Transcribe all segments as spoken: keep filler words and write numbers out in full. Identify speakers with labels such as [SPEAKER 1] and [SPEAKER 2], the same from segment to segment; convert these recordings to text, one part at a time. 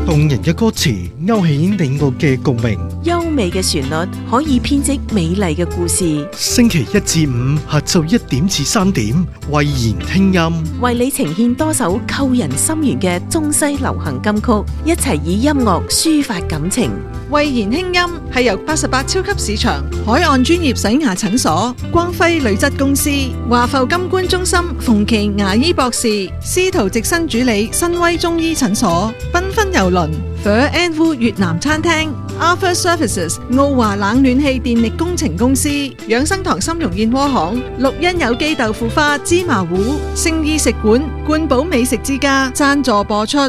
[SPEAKER 1] 動人嘅歌詞勾起你我嘅共鳴，
[SPEAKER 2] 優美嘅旋律可以編織美麗嘅故事。
[SPEAKER 1] 星期一至五下晝一點至三點，慧言聽音，
[SPEAKER 2] 為你呈現多首扣人心弦嘅中西流行金曲，一齊以音樂抒發感情。
[SPEAKER 3] 慧言輕音係由八十八超級市場、海岸專業洗牙診所、光輝鋁質公司、華埠金冠中心、馮琪牙醫博士、司徒直新主理、新威中醫診所、繽紛郵輪、Fer and Wu 越南餐廳、Arthur Services 澳華冷暖氣電力工程公司、養生堂參茸燕窩行、綠茵有機豆腐花、芝麻糊、聖意食館、冠寶美食之家贊助播出。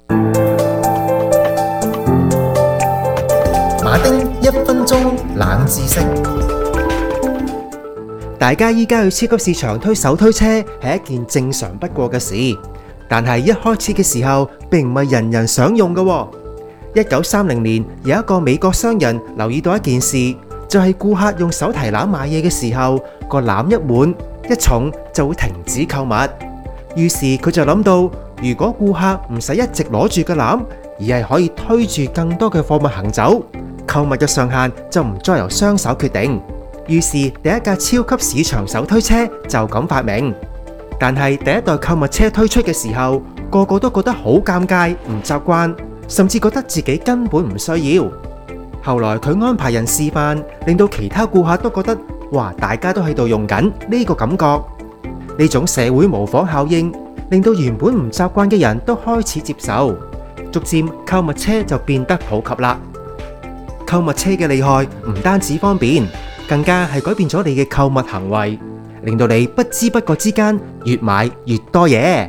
[SPEAKER 4] 馬丁一分鐘冷知識。大家依家去超級市場推手推車係一件正常不過嘅事，但係一開始嘅時候並唔係人人想用嘅。一九三零年有一個美國商人留意到一件事，就係顧客用手提籃買嘢嘅時候，個籃一滿一重就會停止購物。於是佢就諗到，如果顧客唔使一直攞住個籃，而係可以推住更多嘅貨物行走，購物嘅上限就唔再由雙手決定。於是第一架超級市場手推車就咁發明。但係第一代購物車推出嘅時候，個個都覺得好尷尬，唔習慣，甚至覺得自己根本唔需要。後來佢安排人示範，令到其他顧客都覺得，哇，大家都喺度用緊呢個感覺。呢種社會模仿效應，令到原本唔習慣嘅人都開始接受，逐漸購物車就變得普及啦。購物車嘅厲害唔單止方便，更加係改變咗你嘅購物行為，令到你不知不覺之間越買越多嘢。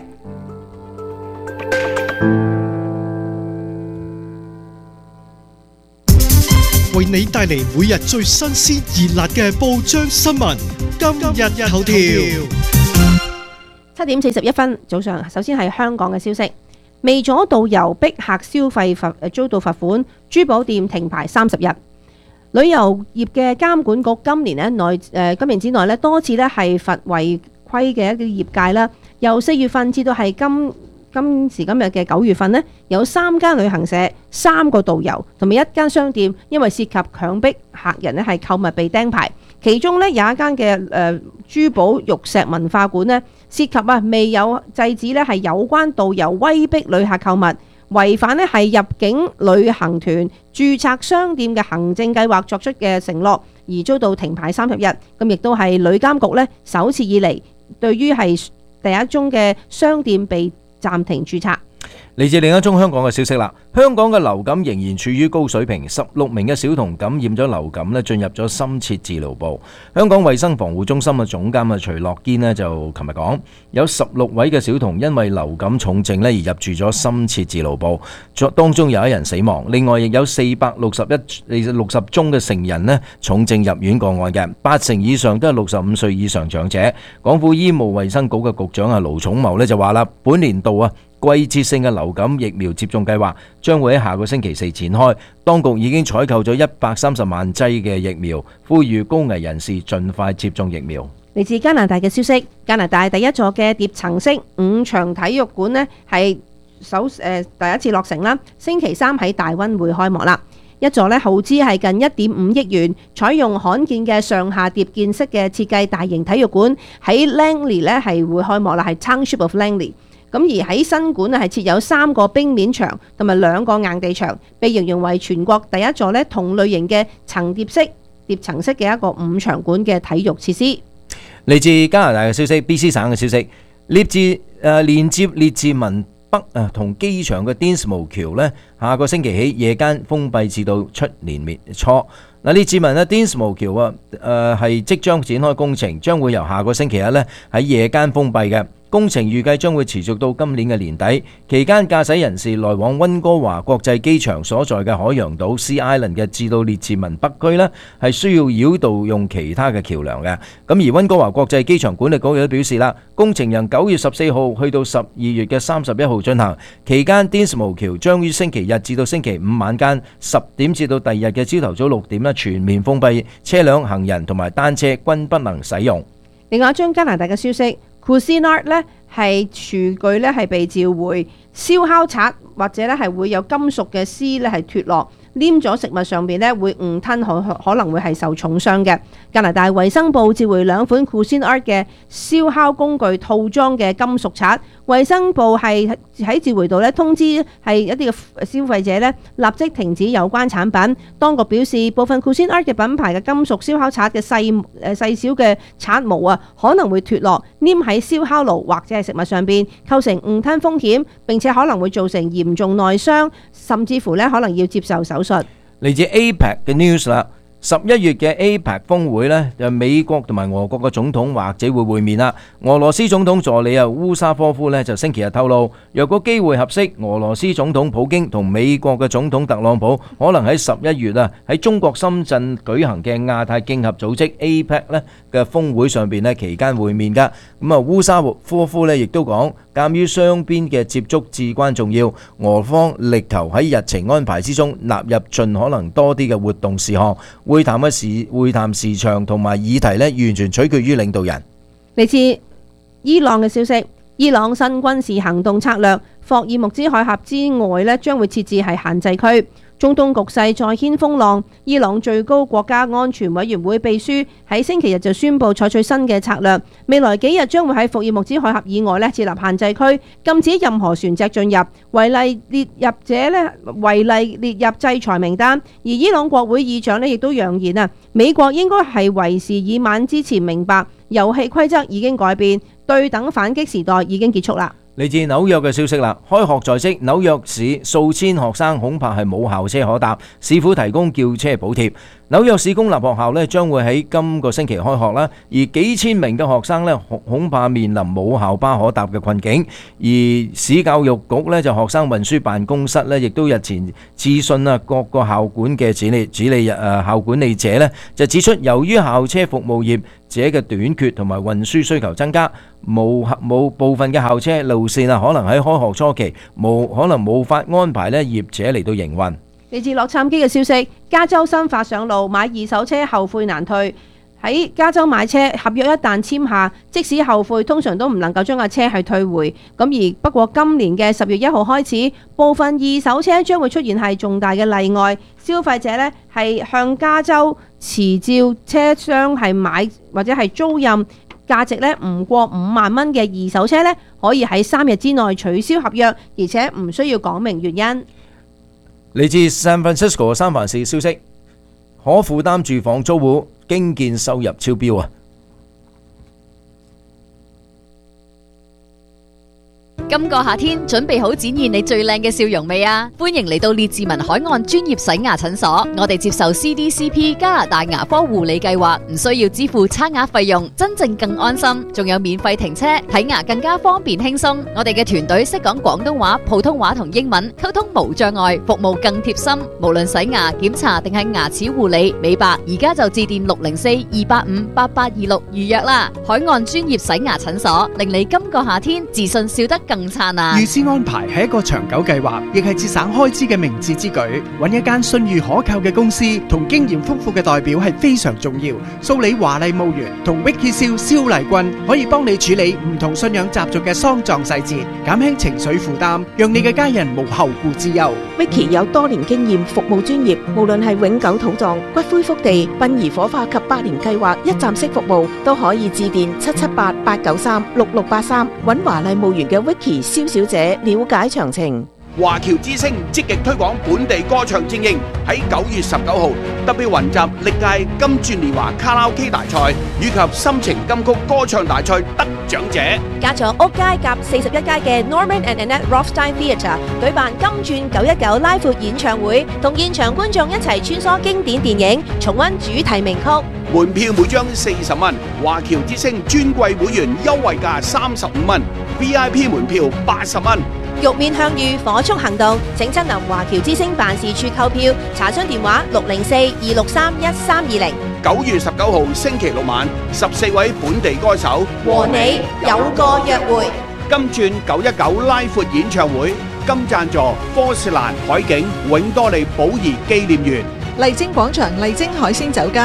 [SPEAKER 1] 為你帶嚟每日最新鮮熱辣嘅報章新聞。今日頭條，
[SPEAKER 5] 七點四十一分，早上，首先係香港嘅消息。未阻導遊逼客消費罰遭到罰款，珠寶店停牌三十日。旅遊業嘅監管局今年咧內誒今年之內咧多次咧係罰違規嘅一啲業界啦。由四月份至到係今今時今日嘅九月份咧，有三間旅行社、三個導遊同埋一間商店，因為涉及強迫客人咧係購物被釘牌。其中咧有一間嘅誒珠寶玉石文化館咧，涉及啊未有制止咧係有關導遊威逼旅客購物，違反咧係入境旅行團註冊商店嘅行政計劃作出嘅承諾，而遭到停牌三十日。咁亦都係旅監局咧首次以嚟對於係第一宗嘅商店被暫停註冊。
[SPEAKER 6] 嚟自另一宗香港嘅消息啦，香港嘅流感仍然處於高水平，十六名嘅小童感染咗流感咧，進入咗深切治療部。香港衛生防護中心嘅總監啊徐樂堅咧就琴日講，有十六位嘅小童因為流感重症咧而入住咗深切治療部，當中有一人死亡，另外亦有四百六十一六十宗嘅成人咧重症入院個案嘅，八成以上都係六十五歲以上長者。港府醫務衛生局嘅局長啊盧寵茂咧就話啦，本年度啊季節性嘅流感疫苗接種計劃將會喺下個星期四展開，當局已經採購咗一百三十萬劑嘅疫苗，呼籲高危人士盡快接種疫苗。
[SPEAKER 5] 嚟自加拿大嘅消息，加拿大第一座嘅疊層式五場體育館呢係首誒、呃、第一次落成啦，星期三喺大溫會開幕啦。一座呢耗資係近一點五億元，採用罕見嘅上下疊建式嘅設計大型體育館喺 Langley 呢係會開幕啦，係 Township of Langley。咁而喺新館啊，係設有三個冰面場同埋兩個硬地場，被形容為全國第一座咧同類型嘅層疊式疊層式嘅一個五場館嘅體育設施。
[SPEAKER 6] 嚟自加拿大嘅消息 ，B C 省嘅消息，列治誒、呃、連接列治文北啊同機場嘅 Dinsmore 橋咧，下個星期起夜間封閉至到出年年初。嗱，列治文咧 Dinsmore 橋啊，誒係即將展開工程，將會由下個星期日咧喺夜間封閉嘅。工程預計將會持續到今年嘅年底，期間駕駛人士來往溫哥華國際機場所在嘅海洋島 Sea Island 嘅至到列治文北區呢，係需要繞道用其他嘅橋梁嘅。咁而溫哥華國際機場管理局亦都表示啦，工程由九月十四號去到十二月嘅三十一號進行，期間 Dinsmore 橋將於星期日至到星期五晚間十點至到第二日嘅朝頭早六點呢全面封閉，車輛、行人同埋單車均不能使用。另外一張加拿大嘅消息。Cuisinart 咧係廚具咧係被召回，
[SPEAKER 5] 燒烤刷或者咧係會有金屬嘅絲咧係脫落，黏咗食物上邊咧會誤吞，可可能會係受重傷嘅。加拿大衛生部召回兩款 Cuisinart 嘅燒烤工具套裝嘅金屬刷，衛生部係喺召回度咧通知係一啲嘅消費者咧立即停止有關產品。當局表示，部分 Cuisinart 嘅品牌嘅金屬燒烤刷嘅細誒細小嘅刷毛啊，可能會脫落黏喺燒烤爐或者係食物上邊，構成誤吞風險，並且可能會造成嚴重內傷，甚至乎咧可能要接受手術。
[SPEAKER 6] 嚟自 A P E C 嘅 news 啦，十一月嘅 A P E C 峰會呢，就美國同埋俄國嘅總統或者會會面啦。俄羅斯總統助理啊烏沙科夫呢，就星期日透露，若果機會合適，俄羅斯總統普京同美國嘅總統特朗普可能喺十一月啊喺中國深圳舉行嘅亞太經合組織 A P E C 咧嘅峰會上邊呢期間會面噶。咁啊烏沙科夫呢亦都講，鑑於雙邊嘅接觸至關重要，俄方力求喺日程安排之中納入盡可能多啲嘅活動事項。會談嘅時會談時長同埋議題呢，完全取決於領導人。
[SPEAKER 5] 嚟自伊朗嘅消息，伊朗新軍事行動策略霍爾木茲海峽之外呢，將會設置係限制區。中東局勢再掀風浪，伊朗最高國家安全委員會秘書喺星期日就宣布採取新嘅策略，未來幾日將會喺霍爾木茲海峽以外咧設立限制區，禁止任何船隻進入，違例列入者咧違例列入制裁名單。而伊朗國會議長咧亦都揚言啊，美國應該係為時已晚之前明白遊戲規則已經改變，對等反擊時代已經結束啦。
[SPEAKER 6] 嚟自紐約嘅消息啦，開學在即，紐約市數千學生恐怕係冇校車可搭，市府提供叫車補貼。紐約市公立學校呢將會喺今個星期開學啦，而幾千名嘅學生呢恐怕面臨冇校巴可搭嘅困境。而市教育局呢就學生運輸辦公室呢亦都日前諮詢啊各個校館嘅指理指理誒校管理者呢就指出，由於校車服務業者嘅短缺同埋運輸需求增加，冇冇部分嘅校車路線啊，可能喺開學初期冇可能無法安排呢業者嚟到營運。
[SPEAKER 5] 嚟自洛杉磯嘅消息，加州新法上路，買二手車後悔難退。喺加州買車合約一旦簽下，即使後悔，通常都唔能夠將架車去退回。咁而不過今年嘅十月一號開始，部分二手車將會出現係重大嘅例外，消費者呢係向加州持照車商係買或者係租賃價值呢唔過五萬蚊嘅二手車呢，可以喺三日之內取消合約，而且唔需要講明原因。
[SPEAKER 6] 嚟自 San Francisco 三藩市消息，可負擔住房租戶經建收入超標啊！
[SPEAKER 7] 今個夏天準備好展現你最靚嘅笑容未啊？歡迎嚟到列治文海岸專業洗牙診所，我哋接受 C D C P 加拿大牙科護理計劃，唔需要支付差額費用，真正更安心，仲有免費停車，睇牙更加方便輕鬆。我哋嘅團隊識講廣東話、普通話同英文，溝通無障礙，服務更貼心。無論洗牙、檢查定係牙齒護理、美白，而家就致電六零四二八五八八二六預約啦。海岸專業洗牙診所，令你今個夏天自信笑得更
[SPEAKER 8] 預先安排係一個長久計劃，亦係節省開支嘅明智之舉。揾一間信譽可靠嘅公司同經驗豐富嘅代表係非常重要。蘇里華麗墓園同 Vicky 蕭蕭麗君可以幫你處理唔同信仰習俗嘅喪葬細節，減輕情緒負擔，讓你嘅家人無後顧之憂。
[SPEAKER 2] Vicky 有多年經驗，服務專業，無論係永久土葬、骨灰福地、殯儀火化及百年計劃一站式服務，都可以致電七七八八九三六六八三，揾華麗墓園嘅 Vicky蕭小姐了解詳情。
[SPEAKER 9] 華僑之聲積極推廣本地歌唱精英，喺九月十九號特別雲集歷屆金鑽年華卡拉 OK 大賽以及心情金曲歌唱大賽得獎者，
[SPEAKER 5] 加咗屋街及四十一街嘅 Norman and Annette Rothstein Theatre 舉辦金鑽九一九拉闊演唱會，同現場觀眾一齊穿梭經典電影，重溫主題名曲。
[SPEAKER 9] 門票每張四十蚊，華僑之聲尊貴會員優惠價三十五蚊 ，V I P 門票八十蚊。
[SPEAKER 5] 玉面向隅，火速行動，請親臨華僑之聲辦事處購票，查詢電話六零四二六三一三二零。
[SPEAKER 9] 九月十九號星期六晚，十四位本地歌手
[SPEAKER 5] 和你有個約會。
[SPEAKER 9] 金鑽九一九拉闊演唱會，金贊助科士蘭海景永多利寶儀紀念園。
[SPEAKER 3] 麗晶廣場麗晶海鮮酒家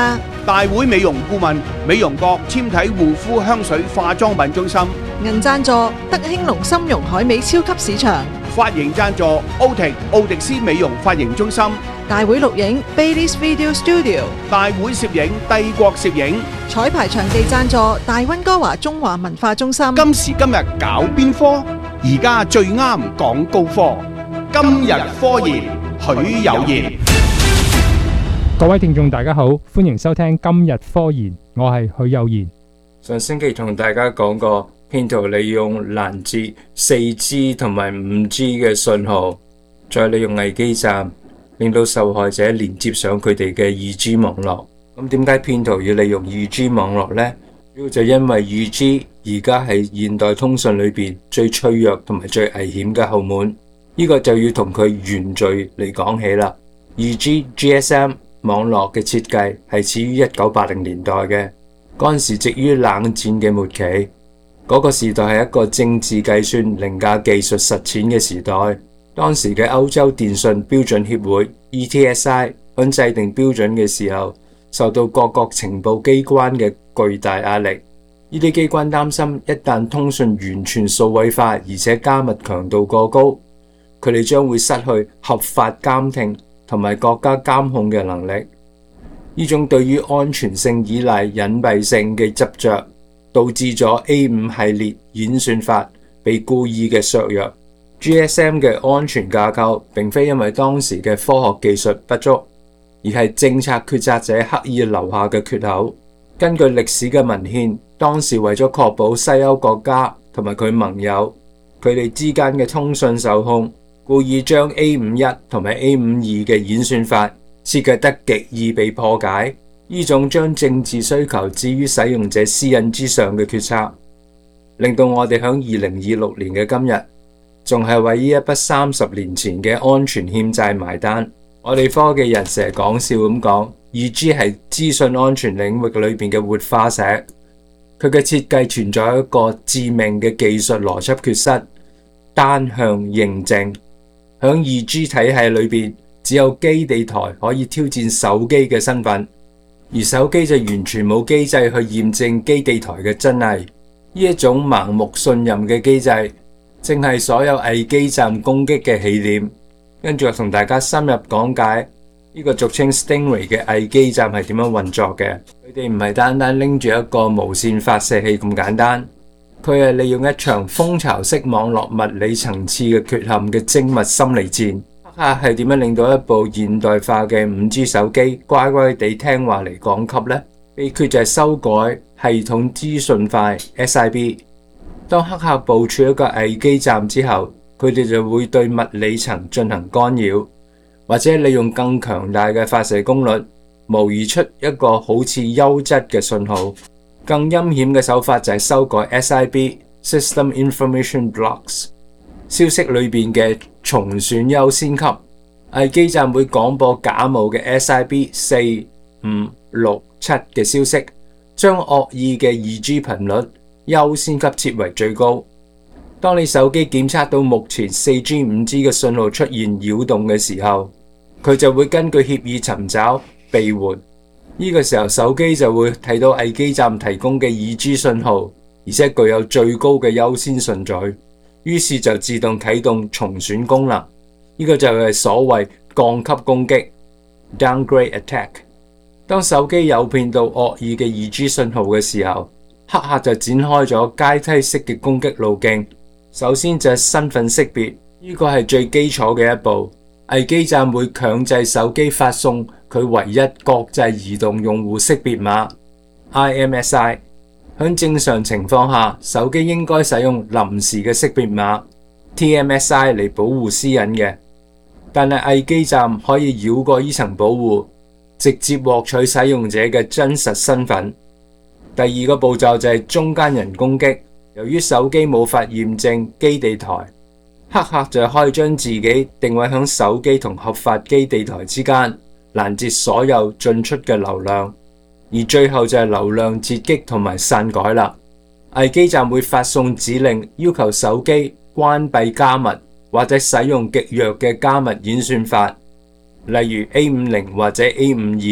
[SPEAKER 9] 大會美容顧問美容閣纖體護膚香水化妝品中心。
[SPEAKER 3] 銀贊助德興隆參茸海味超級市場。
[SPEAKER 9] 髮型贊助奧迪奧迪斯美容髮型中心。
[SPEAKER 3] 大會錄影 Baileys Video Studio。
[SPEAKER 9] 大會攝影帝國攝影。
[SPEAKER 3] 彩排場地贊助大溫哥華中華文化中心。
[SPEAKER 9] 今時今日搞邊科？而家最啱講高科。今日科研，許有賢。
[SPEAKER 10] 各位聽眾大家好，歡迎收聽今日科研，我係許有賢。
[SPEAKER 11] 上星期同大家講過，騙徒利用攔截四 G 同埋五 G 嘅信號，再利用危機站令到受害者連接上佢哋嘅二 G 網絡。咁點解騙徒要利用二 G 網絡呢？主要就因為二 G 而家係現代通訊裏邊最脆弱同埋最危險嘅後門。呢、這個就要同佢原罪嚟講起啦。二 G G S M 網絡嘅設計係始於一九八零年代嘅，嗰陣時值於冷戰嘅末期，嗰、那個時代係一個政治計算凌駕技術實踐嘅時代。當時嘅歐洲電信標準協會 E T S I 喺制定標準嘅時候，受到各國情報機關嘅巨大壓力。呢啲機關擔心，一旦通訊完全數位化，而且加密強度過高，佢哋將會失去合法監聽同埋國家監控嘅能力。呢種對於安全性依賴隱蔽性嘅執着，導致咗 A 五 系列演算法被故意嘅削弱。G S M 嘅安全架構並非因為當時嘅科學技術不足，而係政策決策者刻意留下嘅缺口。根據歷史嘅文獻，當時為咗確保西歐國家同埋佢盟友佢哋之間嘅通訊受控，故意將 A 五一 同埋 A 五二 嘅演算法設計得極易被破解。呢種將政治需求置於使用者私隱之上嘅決策，令到我哋喺二零二六年嘅今日，仲係為呢一筆三十年前嘅安全欠債埋單。我哋科技人成日講笑咁講，二 G 係資訊安全領域裏邊嘅活化石。佢嘅設計存在一個致命嘅技術邏輯缺失：單向認證。響二 G 體系裏邊，只有基地台可以挑戰手機嘅身份，而手機就完全冇機制去驗證基地台嘅真偽。呢一種盲目信任嘅機制，正係所有偽基站攻擊嘅起點。跟住我同大家深入講解呢個俗稱 Stingray 嘅偽基站係點樣運作嘅。佢哋唔係單單拎住一個無線發射器咁簡單，佢係利用一場蜂巢式網絡物理層次嘅缺陷嘅精密心理戰。黑客係點樣令到一部現代化嘅五 G 手機乖乖地聽話嚟降級呢？秘訣就係修改系統資訊塊 S I B。當黑客部署一個偽基站之後，佢哋就會對物理層進行干擾，或者利用更強大嘅發射功率，模擬出一個好似優質嘅信號。更陰險嘅手法就係修改 S I B System Information Blocks 消息裏邊嘅重選優先級。偽基站會廣播假冒嘅 S I B 四、五、六、七嘅消息，將惡意嘅二 G 頻率優先級設為最高。當你手機檢測到目前四 G、五 G 嘅信號出現擾動嘅時候，佢就會根據協議尋找庇護。呢個時候手機就會睇到偽基站提供嘅二 G 信號，而且具有最高嘅優先順序，於是就自動啟動重選功能。呢個就係所謂降級攻擊 （downgrade attack）。當手機誘騙到惡意嘅二 G 信號嘅時候，黑客就展開咗階梯式嘅攻擊路徑。首先就係身份識別，呢個係最基礎嘅一步。偽基站會強制手機發送佢唯一國際移動用戶識別碼 I M S I。喺正常情況下，手機應該使用臨時嘅識別碼 T M S I 嚟保護私隱嘅，但係偽基站可以繞過呢層保護，直接獲取使用者嘅真實身份。第二個步驟就係中間人攻擊。由於手機冇法驗證基地台，黑客就可以將自己定位喺手機同合法基地台之間，攔截所有進出嘅流量。而最後就係流量截擊同埋篡改啦。偽基站會發送指令，要求手機關閉加密或者使用極弱嘅加密演算法，例如 A 五十或者 A 五十二，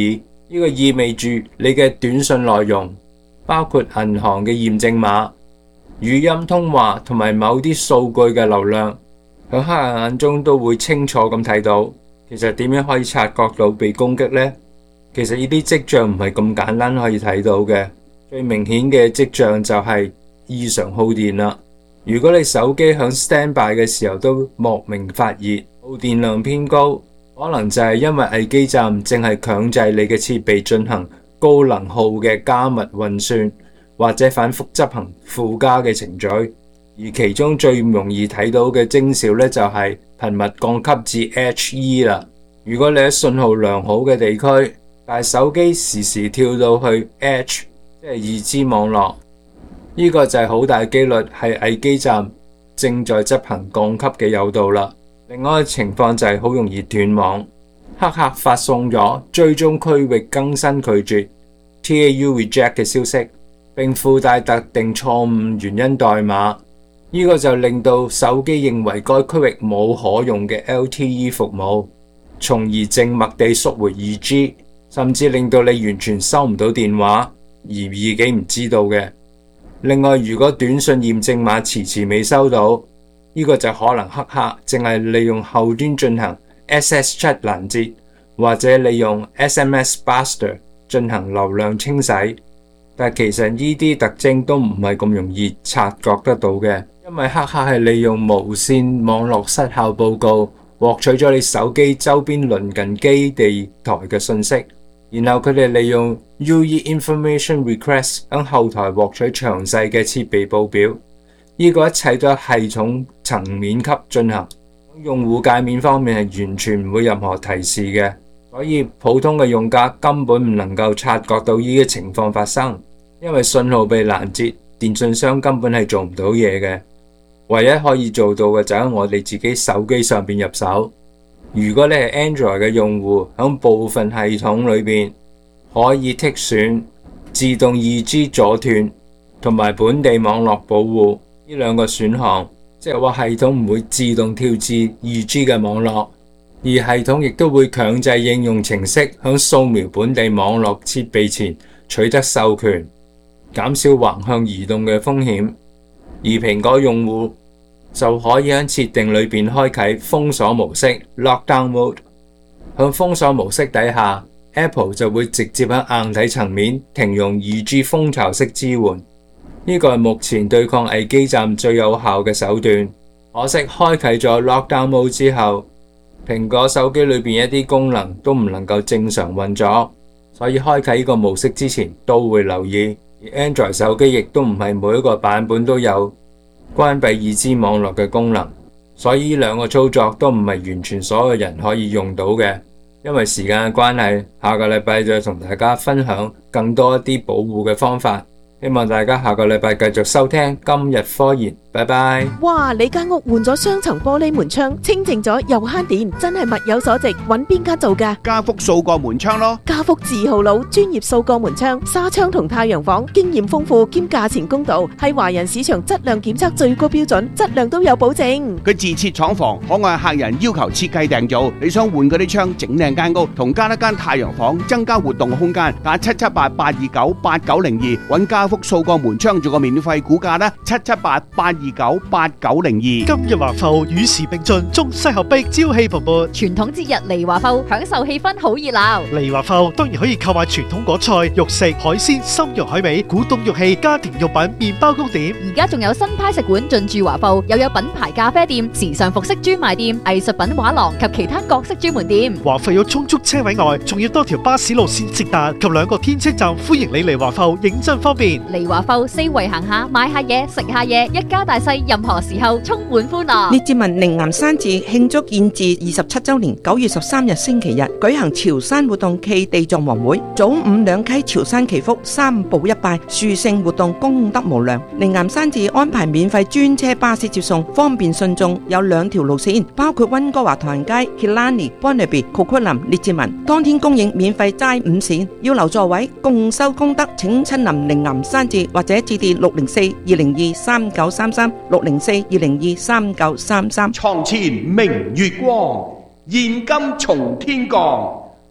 [SPEAKER 11] 呢個意味住你嘅短信內容，包括銀行嘅驗證碼、語音通話同埋某啲數據嘅流量，喺黑客眼中都會清楚咁睇到。其實點樣可以察覺到被攻擊呢？其實呢啲跡象唔係咁簡單可以睇到嘅。最明顯嘅跡象就係異常耗電啦。如果你手機響 standby 嘅時候都莫名發熱，耗電量偏高，可能就係因為危機站正係強制你嘅設備進行高能耗嘅加密運算，或者反覆執行附加嘅程序。而其中最容易睇到嘅徵兆呢，就係頻密降級至 H E 啦。如果你喺信號良好嘅地區，但係手機時時跳到去 H， 即係二 G 網絡，呢個就係好大機率係危機站正在執行降級嘅誘導啦。另外一個情況就係好容易斷網，黑客發送咗追蹤區域更新拒絕 T A U reject 嘅消息，並附帶特定錯誤原因代碼，呢個就令到手機認為該區域冇可用嘅 L T E 服務，從而靜默地縮回二 G， 甚至令到你完全收唔到電話，而自己唔知道嘅。另外，如果短信驗證碼遲遲未收到，呢個就可能黑客正係利用後端進行 S S 七 攔截，或者利用 S M S Buster 進行流量清洗。但其實呢啲特徵都唔係咁容易察覺得到嘅，因為黑客係利用無線網絡失效報告獲取咗你手機周邊鄰近基地台嘅信息，然後佢哋利用 U E Information Request 喺後台獲取詳細嘅設備報表。呢個一切都係系統層面級進行，用戶界面方面係完全唔會任何提示嘅，所以普通嘅用家根本唔能夠察覺到呢個情況發生，因為信號被攔截，電信商根本係做唔到嘢嘅。唯一可以做到嘅就喺我哋自己手機上邊入手。如果你係 Android 嘅用戶，喺部分系統裏邊可以剔選自動二 G 阻斷同埋本地網絡保護呢兩個選項，即係話系統唔會自動跳至二 G 嘅網絡，而系統亦都會強制應用程式響掃描本地網絡設備前取得授權，減少橫向移動嘅風險。而蘋果用戶就可以喺設定裏邊開啟封鎖模式 Lockdown Mode。響封鎖模式底下， Apple 就會直接喺硬體層面停用二 G 蜂巢式支援。呢個係目前對抗危機站最有效嘅手段。可惜開啟咗 Lockdown Mode 之後，蘋果手機裏邊一啲功能都唔能夠正常運作，所以開啟呢個模式之前都會留意。而 Android 手機亦都唔係每一個版本都有關閉二 G 網絡嘅功能，所以呢兩個操作都唔係完全所有人可以用到嘅。因為時間嘅關係，下個禮拜再同大家分享更多一啲保護嘅方法。希望大家下個禮拜繼續收聽今日科研，拜拜。
[SPEAKER 2] 哇！你間屋換咗雙層玻璃門窗，清淨咗又慳電，真係物有所值。揾邊間做㗎？
[SPEAKER 9] 家福數個門窗咯。
[SPEAKER 2] 家福字號佬，專業數個門窗、紗窗同太陽房，經驗豐富兼價錢公道，係華人市場質量檢測最高標準，質量都有保證。
[SPEAKER 9] 佢自設廠房，可按客人要求設計訂造。你想換嗰啲窗，整靚間屋，同加一間太陽房，增加活動空間，打七七八八二九八九零二，揾家福數個門窗做個免費估價啦，七七八八二九八九零二。
[SPEAKER 1] 今日華埠與時並進，中西合璧，朝氣蓬勃。
[SPEAKER 7] 傳統節日嚟華埠，享受氣氛好熱鬧。
[SPEAKER 1] 嚟華埠當然可以購買傳統果菜、肉食、海鮮、參茸海味、古董玉器、家庭用品、麵包糕點。
[SPEAKER 7] 而家仲有新派食館進駐華埠，又有品牌咖啡店、時尚服飾專賣店、藝術品畫廊及其他各式專門店。
[SPEAKER 1] 華埠有充足車位外，仲要多條巴士路線直達及兩個天車站，歡迎你嚟華埠，認真方便。
[SPEAKER 7] 嚟華埠四圍行下，買下嘢，食下嘢，一家大細任何時候充滿歡樂。
[SPEAKER 12] 列治文靈岩山寺慶祝建寺二十七周年，九月十三日星期日舉行潮汕活動暨地藏王會，早午兩溪潮汕祈福，三步一拜，殊勝活動功德無量。靈岩山寺安排免費專車巴士接送，方便信眾，有兩條路線，包括溫哥華唐人街、Killarney、Burnaby、Coquitlam、列治文，當天供應免費齋五線，要留座位共收功德，請親臨靈岩山寺或者致電六零四二零二三九三三六零四二零二三九三三。
[SPEAKER 9] 床前明月光，現金從天降。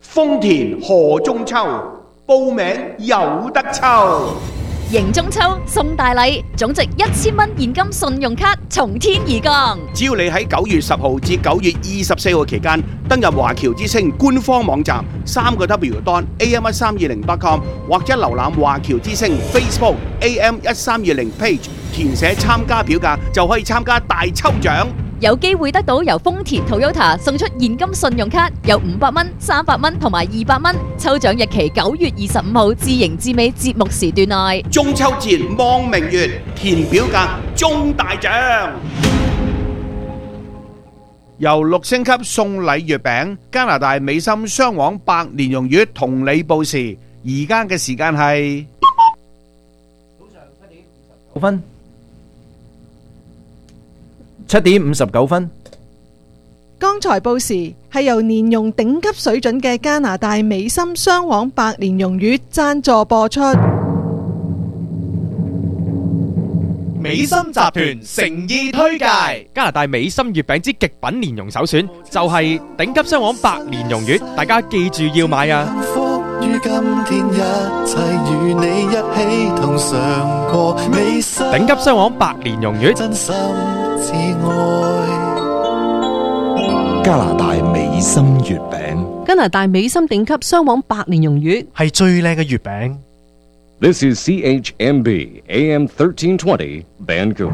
[SPEAKER 9] 豐田賀中秋，報名有得抽。
[SPEAKER 7] 迎中秋送大禮，總值一千蚊現金信用卡從天而降。
[SPEAKER 9] 只要你喺九月十號至九月二十四號期間登入華僑之星官方網站三個 W dot A M 一三二零 dot com 或者瀏覽華僑之星 Facebook A M 一三二零 page， 填寫參加表格就可以參加大抽獎。
[SPEAKER 7] 有機會得到由豐田 Toyota 送出現金信用卡，有五百蚊、三百蚊同埋二百蚊。抽獎日期九月二十五號至迎至尾節目時段內。
[SPEAKER 9] 中秋節望明月，填表格中大獎。由六星級送禮月餅，加拿大美心雙黃白蓮蓉月同你報時。而家嘅時間係
[SPEAKER 6] 早上七點五十九分。七點五十九分。
[SPEAKER 3] 剛才報時係由蓮蓉頂級水準嘅加拿大美心雙黃白蓮蓉月贊助播出。
[SPEAKER 13] 美心集團誠意推介加拿大美心月餅之極品蓮蓉首選，就係頂級雙黃白蓮蓉月，大家記住要買啊！
[SPEAKER 14] 於今天一切與你一起同嘗過美心
[SPEAKER 13] 頂級雙黃白蓮蓉月，
[SPEAKER 14] 真心至愛。加拿大美心月餅，
[SPEAKER 15] 加拿大美心頂級雙黃白蓮蓉月
[SPEAKER 13] 係最靚嘅月餅。
[SPEAKER 16] This is C H M B A M thirteen twenty Vancouver。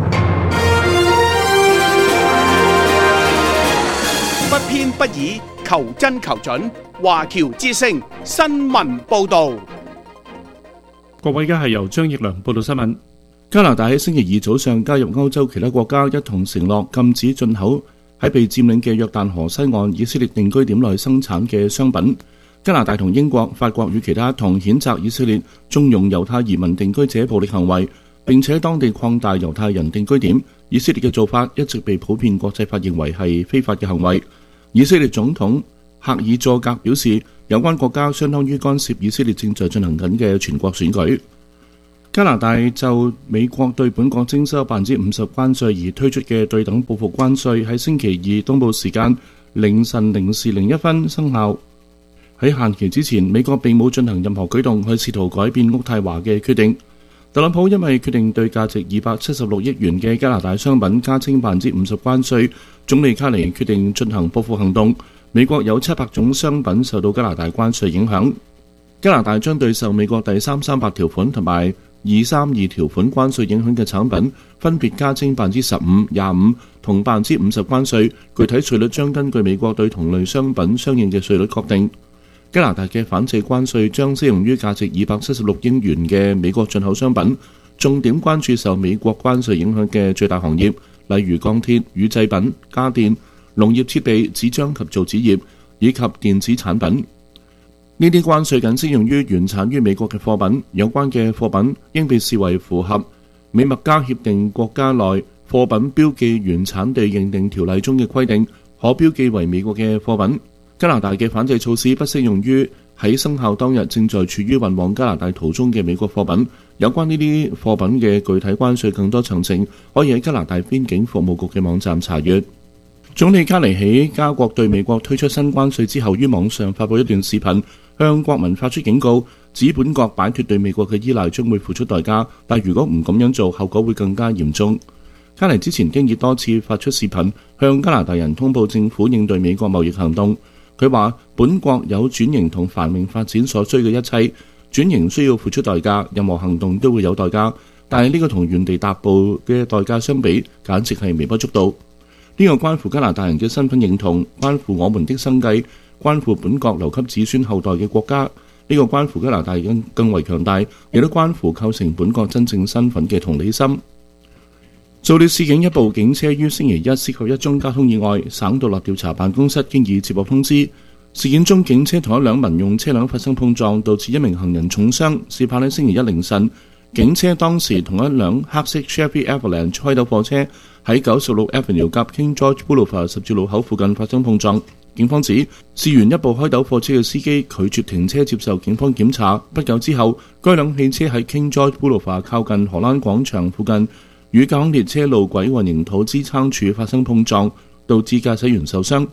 [SPEAKER 9] 不偏不倚，求真求準，華僑之聲新聞報導。
[SPEAKER 17] 各位，而家係由張奕良報道新聞。加拿大喺星期二早上加入歐洲其他國家一同承諾禁止進口喺被佔領嘅約旦河西岸以色列定居點內生產嘅商品。加拿大同英國、法國與其他同譴責以色列縱容猶太移民定居者暴力行為，並且當地擴大猶太人定居點。以色列嘅做法一直被普遍國際法認為係非法嘅行為。以色列總統赫爾佐格表示，有關國家相當於干涉以色列正在進行緊嘅全國選舉。加拿大就美國對本國徵收百分之五十關稅而推出嘅對等報復關稅，喺星期二東部時間凌晨零時零一分生效。喺限期之前，美國並冇進行任何舉動去試圖改變渥太華嘅決定。特朗普因為決定對價值二百七十六億元嘅加拿大商品加徵百分之五十關稅，總理卡尼決定進行報復行動。美國有七百種商品受到加拿大關稅影響。加拿大將對受美國第三三八條款同埋二三二條款關稅影響嘅產品，分別加徵百分之十五、廿五同百分之五十關稅。具體稅率將根據美國對同類商品相應嘅稅率確定。加拿大嘅反制關稅將適用於價值二百七十六億元嘅美國進口商品，重點關注受美國關稅影響嘅最大行業，例如鋼鐵、乳製品、家電、農業設備、紙張及造紙業以及電子產品。呢啲關稅僅適用於原產於美國嘅貨品，有關嘅貨品應被視為符合美墨加協定國家內貨品標記原產地認定條例中嘅規定，可標記為美國嘅貨品。加拿大嘅反制措施不適用於喺生效當日正在處於運往加拿大途中嘅美國貨品。有關呢啲貨品嘅具體關稅更多詳情，可以喺加拿大邊境服務局嘅網站查閱。總理卡尼喺加國對美國推出新關稅之後，於網上發布一段視頻，向國民發出警告，指本國擺脫對美國嘅依賴將會付出代價，但如果唔咁樣做，後果會更加嚴重。卡尼之前經已多次發出視頻，向加拿大人通報政府應對美國貿易行動。佢話本國有轉型同繁榮發展所需嘅一切，轉型需要付出代價，任何行動都會有代價，但係呢個同原地踏步嘅代價相比，簡直係微不足道。呢個關乎加拿大人嘅身份認同，關乎我們的生計，關乎本國留給子孫後代嘅國家。呢個關乎加拿大更更為強大，亦都關乎構成本國真正身份嘅同理心。做了事件一部警車於星期一涉及一宗交通意外，省獨立調查辦公室經已接獲通知。事件中警車同一輛民用車輛發生碰撞，導致一名行人重傷。事發喺星期一凌晨，警車當時同一輛黑色 Chevy Avalanche 開斗貨車喺九十六 Avenue 及 King George Boulevard 十字路口附近發生碰撞。警方指事緣一部開斗貨車嘅司機拒絕停車接受警方檢查，不久之後該輛汽車喺 King George Boulevard 靠近荷蘭廣場附近與架空列車路軌混凝土支撐柱發生碰撞，導致駕駛員受傷。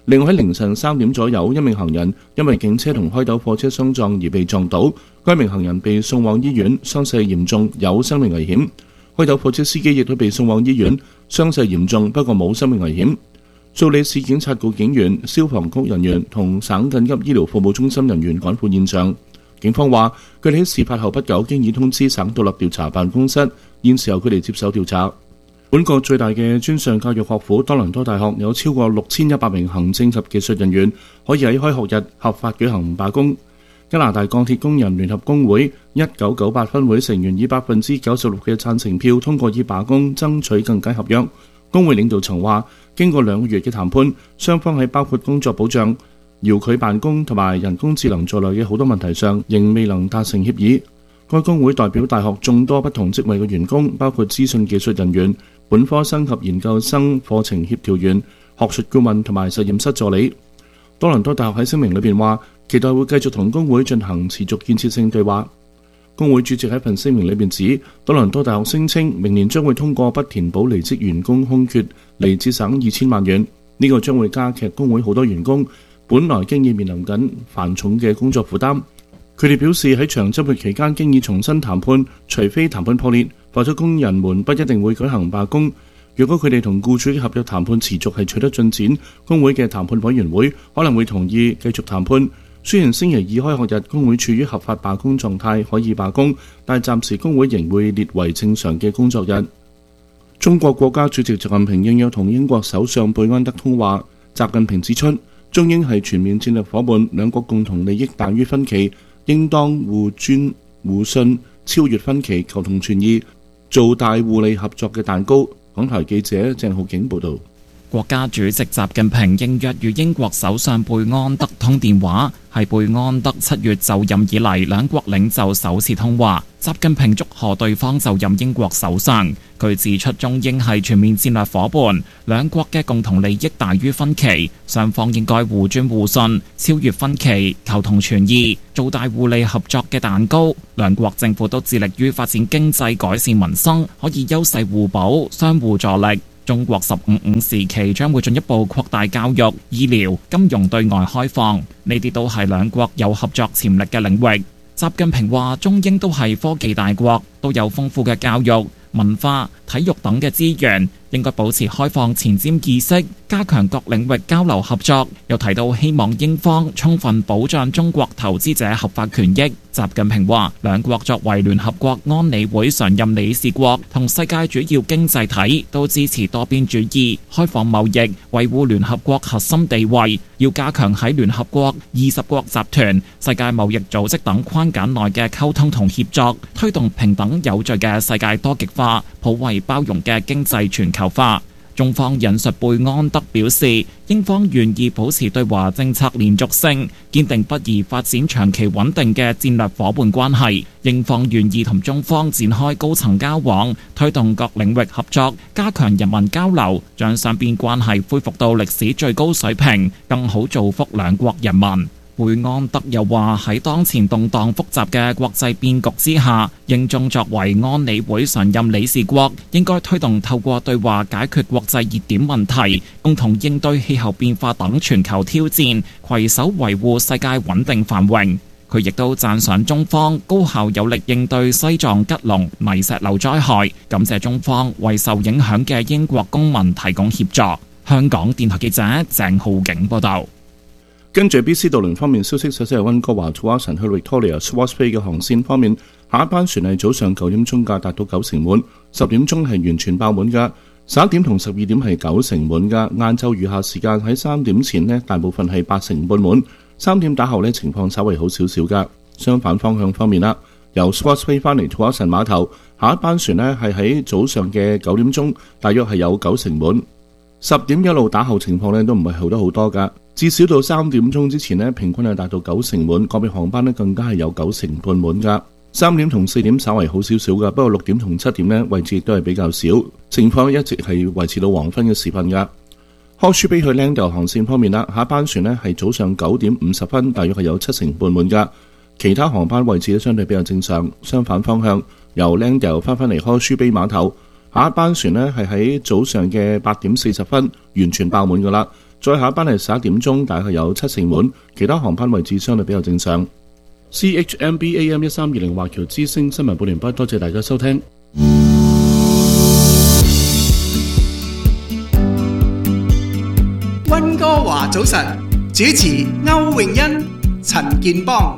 [SPEAKER 17] 另外喺凌晨三點左右，一名行人因為警車同開斗貨車相撞而被撞倒，該名行人被送往醫院，傷勢嚴重，有生命危險。開斗貨車司機亦都被送往醫院，傷勢嚴重，不過冇生命危險。蘇里市警察局警員、消防局人員同省緊急醫療服務中心人員趕赴現場。警方話，佢哋喺事發後不久經已通知省獨立調查辦公室，現時由佢哋接手調查。本國最大嘅專上教育學府多倫多大學有超過六千一百名行政及技術人員可以喺開學日合法舉行罷工。加拿大鋼鐵工人聯合工會一九九八分會成員以百分之九十六嘅贊成票通過以罷工爭取更佳合約。工會領導層話，經過兩個月嘅談判，雙方喺包括工作保障、遙距辦公同埋人工智能在內嘅好多問題上，仍未能達成協議。該工會代表大學眾多不同職位嘅員工，包括資訊技術人員、本科生及研究生課程協調員、學術顧問同埋實驗室助理。多倫多大學喺聲明裏邊話，期待會繼續同工會進行持續建設性對話。工會主席喺份聲明裏邊指，多倫多大學聲稱明年將會通過不填補離職員工空缺嚟節省二千萬元，呢、這個將會加劇工會好多員工本來經已面臨緊繁重嘅工作負擔。佢哋表示喺長週末期間經已重新談判，除非談判破裂，否則工人們不一定會舉行罷工。如果佢哋同僱主嘅合約談判持續係取得進展，工會嘅談判委員會可能會同意繼續談判。雖然星期二開學日工會處於合法罷工狀態，可以罷工，但暫時工會仍會列為正常嘅工作日。中國國家主席習近平應約同英國首相貝安德通話。習近平指出，中英係全面戰略夥伴，兩國共同利益大於分歧，應當互尊互信，超越分歧，求同存異，做大互利合作嘅蛋糕。港台記者鄭浩景報道。
[SPEAKER 18] 國家主席習近平應約與英國首相貝安德通電話，係貝安德七月就任以嚟兩國領袖首次通話。習近平祝賀對方就任英國首相。佢指出，中英係全面戰略夥伴，兩國嘅共同利益大於分歧，雙方應該互尊互信，超越分歧，求同存異，做大互利合作嘅蛋糕。兩國政府都致力於發展經濟、改善民生，可以優勢互補，相互助力。中國十五五時期將會進一步擴大教育、醫療、金融對外開放，呢啲都係兩國有合作潛力嘅領域。習近平話，中英都係科技大國，都有豐富嘅教育、文化、體育等嘅資源，應該保持開放前瞻意識，加強各領域交流合作。又提到希望英方充分保障中國投資者合法權益。習近平話，兩國作為聯合國安理會常任理事國同世界主要經濟體，都支持多邊主義、開放貿易，維護聯合國核心地位。要加強喺聯合國、二十國集團、世界貿易組織等框架內嘅溝通同協作，推動平等有序嘅世界多極化、普惠包容嘅經濟全球化。中方引述貝安德表示，英方願意保持對華政策連續性，堅定不移發展長期穩定嘅戰略夥伴關係。英方願意同中方展開高層交往，推動各領域合作，加強人民交流，將雙邊關係恢復到歷史最高水平，更好造福兩國人民。貝安德又話，喺當前動盪複雜嘅國際變局之下，英中作為安理會常任理事國，應該推動透過對話解決國際熱點問題，共同應對氣候變化等全球挑戰，攜手維護世界穩定繁榮。佢亦都讚賞中方高效有力應對西藏吉隆泥石流災害，感謝中方為受影響嘅英國公民提供協助。香港電台記者鄭浩景報道。
[SPEAKER 17] 跟住 B C 渡輪方面消息，首先係溫哥華土瓦城去 Victoria Swartz Bay 嘅航線方面，下一班船係早上九點鐘㗎，達到九成滿；十點鐘係完全爆滿㗎；十一點同十二點係九成滿㗎。晏晝餘下時間喺三點前呢，大部分係八成半滿；三點打後呢，情況稍為好少少㗎。相反方向方面啦，由 Swartz Bay 翻嚟土瓦城碼頭，下一班船呢係喺早上嘅九點鐘，大約係有九成滿；十點一路打後情況呢都唔係好得好多㗎。至少到三點鐘之前呢，平均係達到九成滿，個別航班呢更加係有九成半滿㗎。三點同四點稍為好少少㗎，不過六點同七點呢位置亦都係比較少，情況一直係維持到黃昏嘅時分㗎。Horseshoe Bay去 Langdale 航線方面啦，下一班船呢係早上九點五十分，大約係有七成半滿㗎。其他航班位置都相對比較正常。相反方向，由 Langdale 翻返嚟 Horseshoe Bay 碼頭，下一班船呢係喺早上嘅八點四十分完全爆滿㗎啦。 再下一班係十一點鐘，大概有七成滿，其他航班位置相對比較正常。C H M B A M 一三二零華僑之聲新聞報完畢，多謝大家收聽。
[SPEAKER 8] 溫哥華早晨，主持歐詠欣、陳健邦。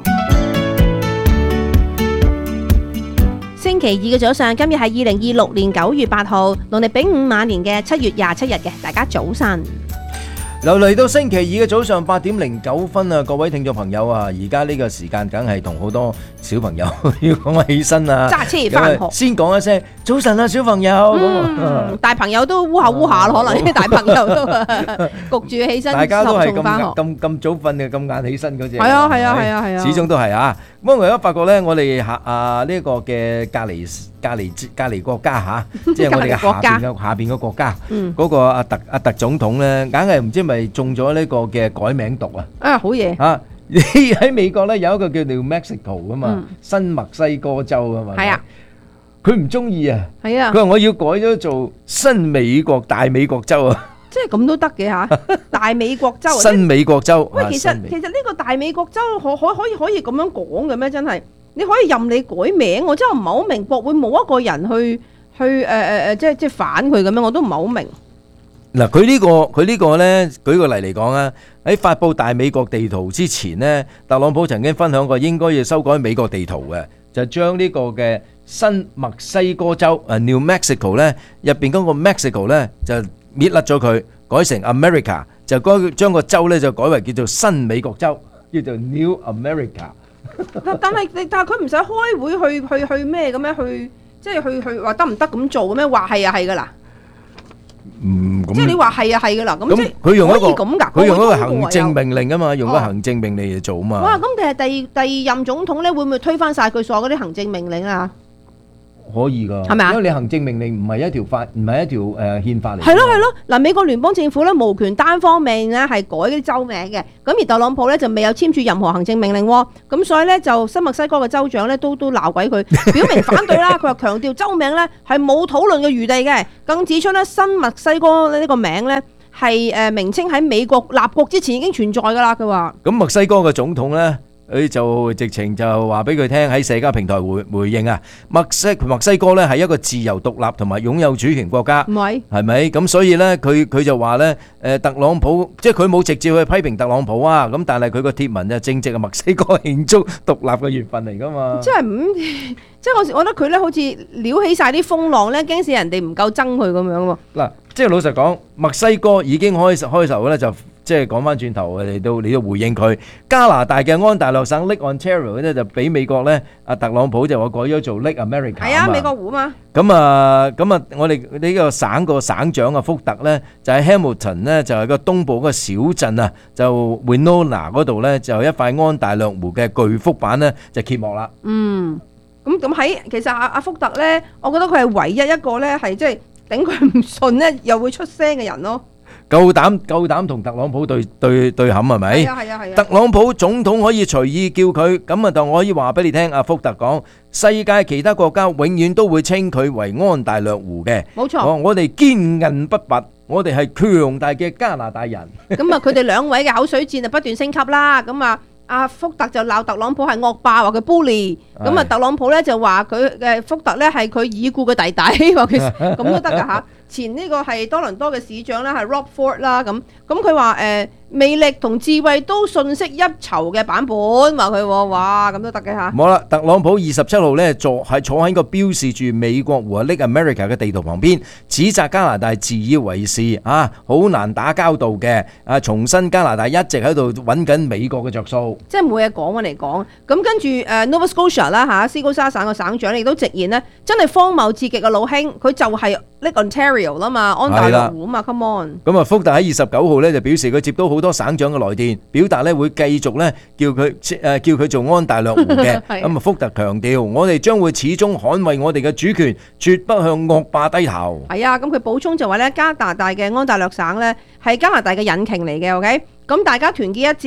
[SPEAKER 5] 星期二嘅早上，今日係二零二六年九月八號，農曆丙午晚年嘅七月廿七日嘅，大家早晨。
[SPEAKER 6] 又嚟到星期二嘅早上八點零九分啊！各位聽眾朋友啊，而家呢個時間梗係同好多小朋友要講起身啊，
[SPEAKER 5] 揸車返學，
[SPEAKER 6] 先講一聲早晨啊，小朋友。
[SPEAKER 5] 嗯，大朋友都烏下烏下咯，可能啲大朋友都焗住起身，
[SPEAKER 6] 大家都係咁
[SPEAKER 5] 返學
[SPEAKER 6] 咁咁早瞓嘅，咁晏起身嗰隻。
[SPEAKER 5] 係啊係啊係啊係啊，
[SPEAKER 6] 始終都係啊。咁我而家發覺咧，我哋下啊呢個嘅隔離隔離隔離國家嚇，即係我哋嘅下邊嘅下邊嘅國家，嗰個阿特阿特總統咧，硬係唔知咪中咗呢個嘅改名毒啊！
[SPEAKER 5] 啊，好嘢
[SPEAKER 6] 嚇！喺美國咧有一個叫 New Mexico 噶嘛，新墨西哥州噶嘛，
[SPEAKER 5] 係啊，
[SPEAKER 6] 佢唔中意啊，
[SPEAKER 5] 係啊，
[SPEAKER 6] 佢話我要改咗做新美國大美國州啊！
[SPEAKER 5] 即係咁都得嘅嚇，大美國州。
[SPEAKER 6] 新美國州。
[SPEAKER 5] 喂，其實其實呢個大美國州可可可以可以咁樣講嘅咩？真係你可以任你改名，我真係唔係好明國會冇一個人去去誒誒誒，即係即係反佢咁樣，我都唔係好明。
[SPEAKER 6] 嗱，佢呢個佢呢個咧，舉個例嚟講啊，喺發布大美國地圖之前呢，特朗普曾經分享過應該要修改美國地圖嘅，就將呢個嘅新墨西哥州啊 New Mexico 咧入邊嗰個 Mexico 咧就搣甩咗佢，改成 America， 就該將個州咧就改為叫做新美國州，叫做 New America。
[SPEAKER 5] 但但係但係佢唔使開會去去去咩嘅咩？去即係去去話得唔得咁做嘅咩？話係啊係噶啦。
[SPEAKER 6] 嗯，
[SPEAKER 5] 即係你話係啊係噶啦。咁即係
[SPEAKER 6] 佢用一個
[SPEAKER 5] 咁㗎，
[SPEAKER 6] 佢用一個行政命令啊嘛，用個行政命令嚟做啊嘛。
[SPEAKER 5] 哇！咁但係第第二任總統咧，會唔會推翻晒佢所有嗰啲行政命令啊？
[SPEAKER 6] 可以噶，
[SPEAKER 5] 係咪啊？
[SPEAKER 6] 因為你行政命令唔係一條法，唔係一條誒憲法嚟。
[SPEAKER 5] 係咯係咯，嗱，美國聯邦政府咧無權單方面咧係改嗰啲州名嘅，咁而特朗普咧就未有簽署任何行政命令喎，咁所以咧就新墨西哥嘅州長咧都都鬧鬼佢，表明反對啦。佢話強調州名咧係冇討論嘅餘地嘅，更指出咧新墨西哥呢個名咧係誒名稱喺美國立國之前已經存在㗎啦。佢話
[SPEAKER 6] 咁墨西哥嘅總統咧。佢就直情就話俾佢聽喺社交平台回回應啊，墨西墨西哥咧係一個自由獨立同埋擁有主權國家，
[SPEAKER 5] 唔係
[SPEAKER 6] 係咪？咁所以咧，佢佢就話咧，誒特朗普即係佢冇直接去批評特朗普啊，咁但係佢個貼文就正值係墨西哥慶祝獨立嘅月份嚟㗎嘛。
[SPEAKER 5] 即係唔即係我我覺得佢咧好似撩起曬啲風浪咧，驚死人哋唔夠憎佢咁樣喎。
[SPEAKER 6] 嗱，即係老實講，墨西哥已經開開頭咧就。即係講翻轉頭嚟到你都回應佢，加拿大嘅安大略省 Lake Ontario 咧就俾美國咧，阿特朗普就話改咗做 Lake America。係
[SPEAKER 5] 啊，美國湖嘛。
[SPEAKER 6] 咁啊，咁啊，我哋呢個省個省長啊，福特咧就喺 Hamilton 咧就係個東部嗰個小鎮啊，就 Winona 嗰度咧就有一塊安大略湖嘅巨幅版咧就揭幕啦。
[SPEAKER 5] 嗯，咁咁喺其實阿阿福特咧，我覺得佢係唯一一個咧係即係頂佢唔順咧又會出聲嘅人咯。
[SPEAKER 6] 夠膽夠膽同特朗普對對對冚係咪？
[SPEAKER 5] 係啊係啊係啊！
[SPEAKER 6] 特朗普總統可以隨意叫佢，咁啊，但我可以話俾你聽，阿福特講，世界其他國家永遠都會稱佢為安大略湖嘅。
[SPEAKER 5] 冇錯，
[SPEAKER 6] 我哋堅韌不拔，我哋係強大嘅加拿大人。
[SPEAKER 5] 咁啊，佢哋兩位嘅口水戰就不斷升級啦。咁啊，阿福特就鬧特朗普係惡霸，話佢 bully。咁啊，特朗普咧就話佢嘅福特咧係佢已故嘅弟弟，話佢咁都得㗎嚇。前呢個係多倫多嘅市長啦，係 Rob Ford 啦，咁咁佢話誒魅力同智慧都遜色一籌嘅版本，話佢哇咁都得嘅嚇。
[SPEAKER 6] 冇啦，特朗普二十七號咧坐係坐喺個標示住美國和 Lake America 嘅地圖旁邊，指責加拿大自以為是啊，好難打交道嘅啊，重申加拿大一直喺度揾緊美國嘅着數，
[SPEAKER 5] 即係冇嘢講嚟講。咁跟住誒 Nova Scotia 啦嚇，斯高沙省嘅省長亦都直言呢，真係荒謬至極嘅老兄，佢就係 Lake Ontario 啦嘛，安大略湖啊嘛 ，come on。
[SPEAKER 6] 咁啊，福特喺二十九號咧就表示佢接到好多省長嘅來電，表達咧會繼續咧叫佢誒叫佢做安大略湖嘅。咁啊，福特強調，我哋將會始終捍衛我哋嘅主權，絕不向惡霸低頭。
[SPEAKER 5] 係啊，咁佢補充就話咧，加拿大嘅安大略省咧係加拿大嘅引擎嚟嘅 ，OK。咁大家團結一致，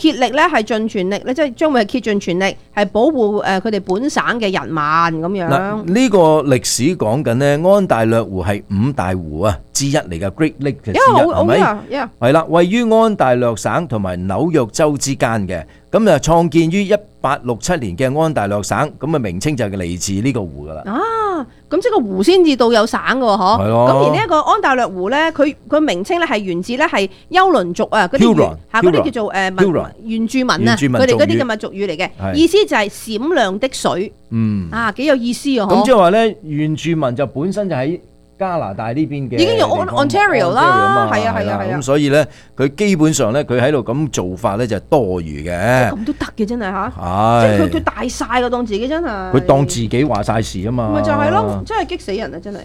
[SPEAKER 5] 竭力咧係盡全力咧，即係將會係竭盡全力係保護誒佢哋本省嘅人民咁樣。
[SPEAKER 6] 嗱，呢個歷史講緊呢，安大略湖係五大湖啊之一嚟嘅 Great Lake 嘅之一，係咪？係啦，位於安大略省同埋紐約州之間嘅，咁啊創建於一八六七年嘅安大略省，咁啊名稱就係嚟自呢個湖噶啦。
[SPEAKER 5] 啊，咁即係個湖先至到有省嘅喎，嗬。係咯。咁而呢一個安大略湖咧，佢佢名稱咧係源自咧係丘倫族啊，嗰啲嚇嗰啲叫做誒原住民啊，佢哋嗰啲咁嘅俗語嚟嘅，意思就係閃亮的水。嗯。啊，幾有意思啊！
[SPEAKER 6] 咁即係話咧，原住民就本身就喺加拿大呢邊嘅，
[SPEAKER 5] 已經用 Ontario 啦，係啊係啊係啊。
[SPEAKER 6] 咁所以咧，佢基本上咧，佢喺度咁做法咧就係多餘嘅。
[SPEAKER 5] 咁都得嘅真係嚇，
[SPEAKER 6] 係
[SPEAKER 5] 即係佢佢大晒個當自己真係。
[SPEAKER 6] 佢當自己話晒事啊嘛。
[SPEAKER 5] 咪就係咯，真係激死人啊！真係。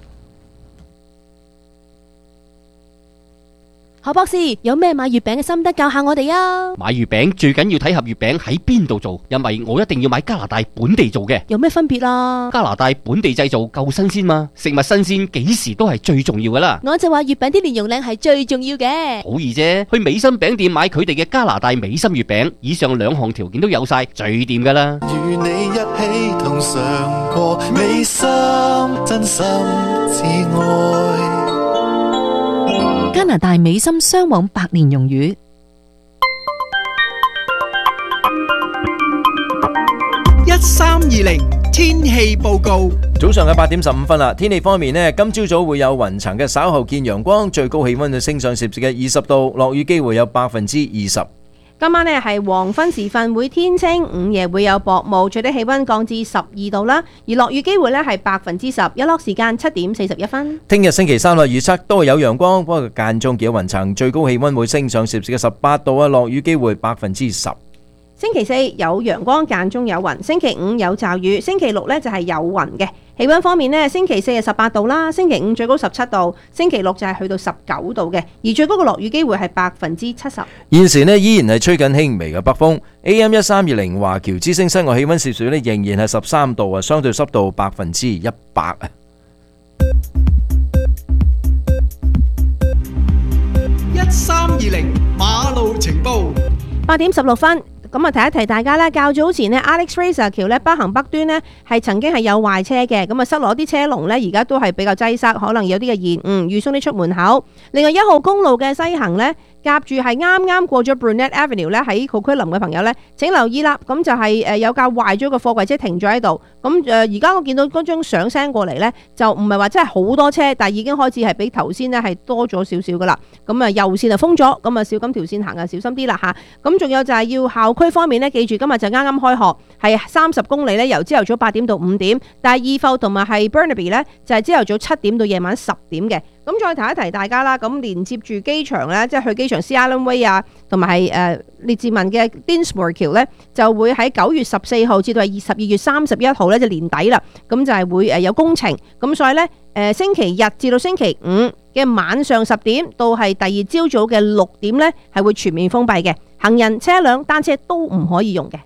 [SPEAKER 15] 何博士，有咩買月餅嘅心得教下我哋啊？
[SPEAKER 19] 買月餅最緊要睇盒月餅喺邊度做，因為我一定要買加拿大本地做嘅。
[SPEAKER 15] 有咩分別啊？
[SPEAKER 19] 加拿大本地製造夠新鮮嘛，食物新鮮幾時都係最重要噶啦。
[SPEAKER 15] 我就話月餅啲蓮蓉靚係最重要嘅。
[SPEAKER 19] 好易啫，去美心餅店買佢哋嘅加拿大美心月餅，以上兩項條件都有晒，最掂噶啦。
[SPEAKER 14] 與你一起同嘗過美心，真心至愛。
[SPEAKER 15] 加拿大美心雙黃白蓮蓉魚。
[SPEAKER 8] 一三二零天氣報告。
[SPEAKER 6] 早上嘅八點十五分啦，天氣方面呢，今朝早會有雲層嘅，稍後見陽光，最高氣溫就升上攝氏嘅二十度，落雨機會有百分之二十。
[SPEAKER 5] 今晚呢係黃昏時分會天清，午夜會有薄霧，最低氣溫降至十二度啦，而落雨機會呢係百分之十，日落時間七點四十一分。
[SPEAKER 6] 聽日星期三啦，預測都係有陽光，不過間中見有雲層，最高氣溫會升上攝氏嘅十八度啊，落雨機會百分之十。
[SPEAKER 5] 星期四有陽光，間中有雲，星期五有驟雨，星期六呢就係有雲嘅。氣溫方面呢，星期四係十八度啦，星期五最高十七度，星期六就係去到十九度嘅，而最高嘅落雨機會係百分之七十。
[SPEAKER 6] 現時呢依然係吹緊輕微嘅北風 ，A M 一三二零華僑之聲室外氣溫攝氏呢仍然係十三度啊，相對濕度百分之一百啊。
[SPEAKER 8] 一三二零馬路情報，
[SPEAKER 5] 八點十六分。咁啊，提一提大家咧，較早前呢 Alex Fraser 橋咧北行北端呢係曾經係有壞車嘅，咁啊塞落啲車龍呢，而家都係比較擠塞，可能有啲嘅延誤，預鬆啲出門口。另外一號公路嘅西行呢，夾住係啱啱過咗 Brunette Avenue 咧，喺 Coquitlam 嘅朋友呢，請留意啦。咁就係誒有架壞咗個貨櫃車停咗喺度。咁誒而家我見到嗰張相 send 過嚟呢，就唔係話真係好多車，但係已經開始係比頭先呢係多咗少少噶啦。咁啊右線就封咗，咁啊小金條線行啊小心啲啦嚇。咁仲有就係要校區方面呢，記住今日就啱啱開學，係三十公里呢，由朝頭早八點到五點。但係二埠同埋係 Burnaby 呢，就係朝頭早七點到夜晚十點嘅。咁再提一提大家啦，咁連接住機場咧，即係去機場 Sea Island Way 啊，同埋係誒列治文嘅 Dinsmore 橋咧，就會喺九月十四號至到係十二月三十一號咧就年底啦。咁就係會誒有工程，咁所以咧誒星期日至到星期五嘅晚上十點到係第二朝早嘅六點咧，係會全面封閉嘅，行人、車輛、單車都唔可以用嘅。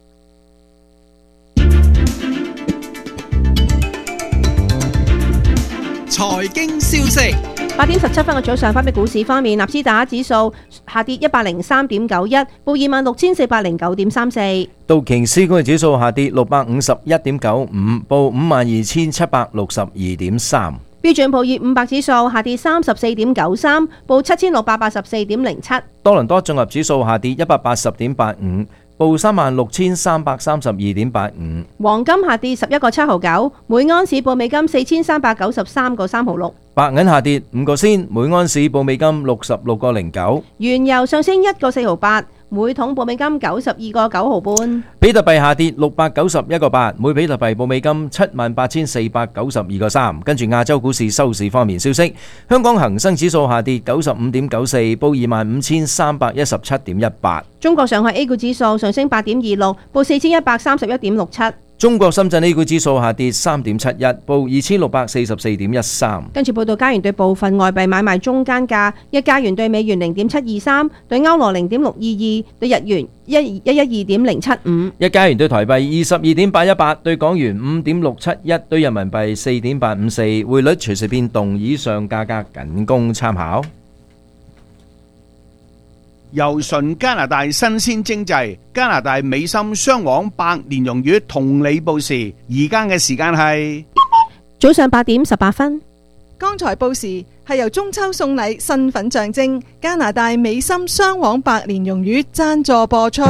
[SPEAKER 8] 財經消息，
[SPEAKER 5] 八點十七分嘅早上，翻俾股市方面，納斯達克指數下跌一百零三點九一，報二萬六千四百零九點三四。
[SPEAKER 6] 道瓊斯工業指數下跌六百五十一點九五，報五萬二千七百六十二點三。
[SPEAKER 5] 標準普爾五百指數下跌三十四點九三，報七千六百八十四點零七。
[SPEAKER 6] 多倫多綜合指數下跌一百八十點八五。報三萬六千三百三十二點八五，
[SPEAKER 5] 黃金下跌十一個七毫九，每盎司報美金四千三百九十三個三毫六。
[SPEAKER 6] 白銀下跌五個仙，每盎司報美金六十六個零九。
[SPEAKER 5] 原油上升一個四毫八，每桶報美金九十二個九毫半。
[SPEAKER 6] 比特幣下跌六百九十一個八，每比特幣報美金七萬八千四百九十二個三。跟住亞洲股市收市方面消息，香港恒生指數下跌九十五點九四，報二萬五千三百一十七點一八。
[SPEAKER 5] 中國上海 A 股指數上升八點二六，報四千一百三十一點六七。
[SPEAKER 6] 中國深圳 A 股指數下跌三點七一，報二千六百四十四點一三。
[SPEAKER 5] 跟住報道加元對部分外幣買賣中間價，一加元對美元零點七二三，對歐羅零點六二二，對日元一一一二點零七五。
[SPEAKER 6] 一加元對台幣二十二點八一八，對港元五點六七一，對人民幣四點八五四。匯率隨時變動，以上價格僅供參考。
[SPEAKER 9] 由純加拿大新鮮精製加拿大美心雙黃百年溶月同你報時，而家嘅時間係
[SPEAKER 5] 早上八點十八分。
[SPEAKER 3] 剛才報時係由中秋送禮身份象徵加拿大美心雙黃百年溶月贊助播出。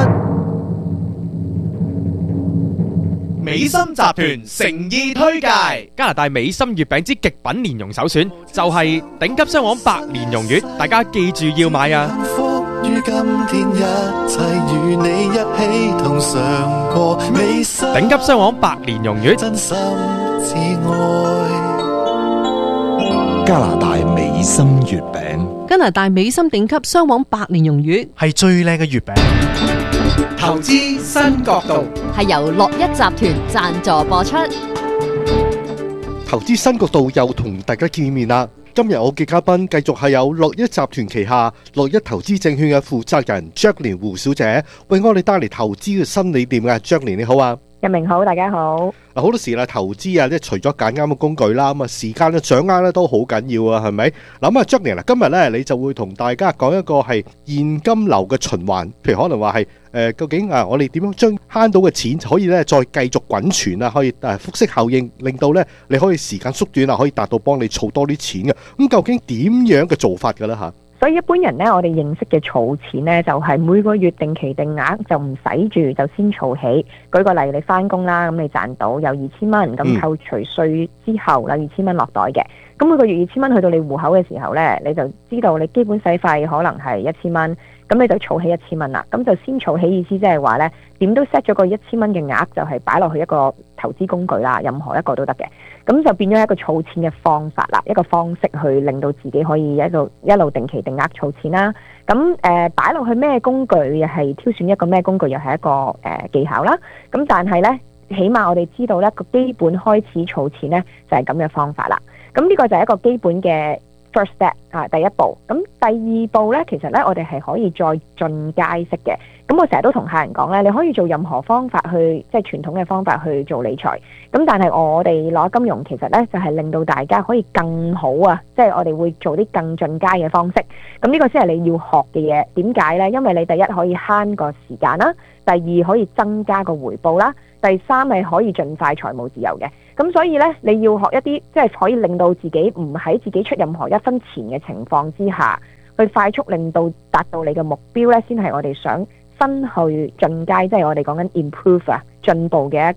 [SPEAKER 13] 美心集團誠意推介加拿大美心月餅之極品蓮蓉首選，就係頂級雙黃百年溶月，大家記住要買啊！
[SPEAKER 14] 於今天一切與你一起同嘗過美心，
[SPEAKER 13] 頂級雙黃百年溶月，
[SPEAKER 14] 真心至愛。
[SPEAKER 20] 加拿大美心月餅，
[SPEAKER 15] 加拿大美心頂級雙黃百年溶月
[SPEAKER 1] 係最靚嘅月餅。
[SPEAKER 8] 投資新角度
[SPEAKER 7] 係由樂一集團贊助播出。
[SPEAKER 21] 投資新角度又同大家見面啦。今日我嘅嘉賓繼續係有樂一集團旗下樂一投資證券嘅負責人 Jacqueline 胡小姐，為我哋帶嚟投資嘅新理念嘅。Jacqueline 你好啊。
[SPEAKER 22] 日明好，大家好。
[SPEAKER 21] 嗱，好多時啦，投資啊，即係除咗揀啱嘅工具啦，咁啊時間嘅掌握咧都好緊要啊，係咪？嗱咁啊 Jacqueline 今日咧你就會同大家講一個係現金流嘅循環，譬如可能話係誒，究竟啊我哋點樣將慳到嘅錢可以咧再繼續滾存啊，可以誒複息效應，令到咧你可以時間縮短啊，可以達到幫你儲多啲錢嘅。咁究竟點樣嘅做法㗎啦嚇？
[SPEAKER 22] 所以一般人呢，我哋認識嘅儲錢呢，就係每個月定期定額，就唔使住就先儲起。舉個例，你翻工啦，咁你賺到有二千蚊，咁扣除稅之後有二千蚊落袋嘅。咁每個月二千蚊去到你戶口嘅時候呢，你就知道你基本使費可能係一千蚊，咁你就儲起一千蚊啦。咁就先儲起，意思即係話呢，點都 set 咗個一千蚊嘅額，就係擺落去一個投資工具啦，任何一個都得嘅。咁就變咗一個儲錢嘅方法啦，一個方式去令到自己可以一路一路定期定額儲錢啦。咁誒擺落去咩工具，又係挑選一個咩工具，又係一個誒、呃、技巧啦。咁但係呢，起碼我哋知道呢個基本開始儲錢呢，就係咁嘅方法啦。咁呢個就係一個基本嘅 first step 啊，第一步。咁第二步呢，其實呢，我哋係可以再進階式嘅。咁我成日都同客人講咧，你可以做任何方法去，即係傳統嘅方法去做理財。咁但係我哋攞金融其實咧就係令到大家可以更好啊，即係我哋會做啲更進階嘅方式。咁呢個先係你要學嘅嘢。點解呢？因為你第一可以慳個時間啦，第二可以增加個回報啦，第三係可以盡快財務自由嘅。咁所以呢，你要學一啲即係可以令到自己唔喺自己出任何一分錢嘅情況之下，去快速令到達到你嘅目標呢，先係我哋想新去進階，即係我哋講緊 improve 啊，進步嘅一